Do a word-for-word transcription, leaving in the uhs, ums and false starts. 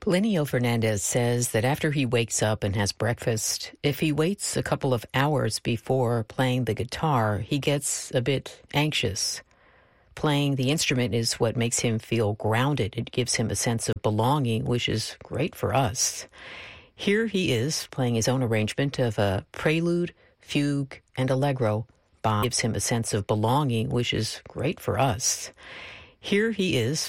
Plinio Fernandez says that after he wakes up and has breakfast, if he waits a couple of hours before playing the guitar, he gets a bit anxious. Playing the instrument is what makes him feel grounded. It gives him a sense of belonging, which is great for us. Here he is playing his own arrangement of a prelude, fugue, and allegro. Bob gives him a sense of belonging, which is great for us. Here he is